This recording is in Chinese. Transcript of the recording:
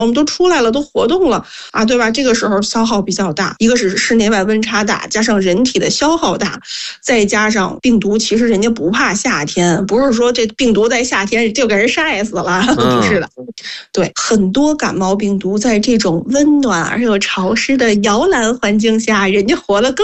我们都出来了，都活动了啊，对吧？这个时候消耗比较大，一个是室内外温差大，加上人体的消耗大，再加上病毒，其实人家不怕夏天，不是说这病毒在夏天就给人晒死了，不是的。对，很多感冒病毒在这种温暖而又潮湿的摇篮环境下，人家活得更